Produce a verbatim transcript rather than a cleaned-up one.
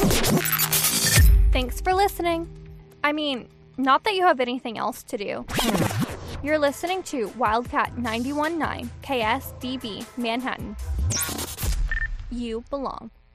Thanks for listening. I mean, not that you have anything else to do. You're listening to Wildcat ninety-one point nine K S D B Manhattan. You belong.